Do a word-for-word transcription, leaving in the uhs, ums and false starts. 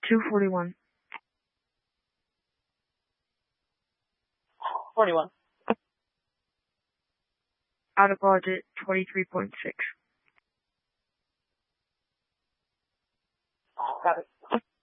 two forty-one. forty-one. Out of budget, twenty-three point six. Got it.